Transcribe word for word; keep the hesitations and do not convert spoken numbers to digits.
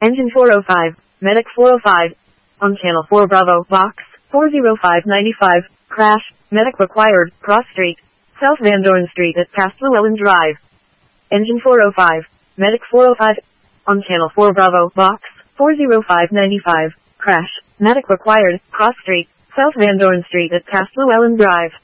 Engine four oh five, Medic four oh five. On Channel four Bravo, Box four oh five ninety-five, crash, medic required, cross street, South Van Dorn Street at past Llewellyn Drive. Engine four oh five, Medic four oh five. On Channel four Bravo, Box four oh five ninety-five, crash, medic required, cross street, South Van Dorn Street at past Llewellyn Drive.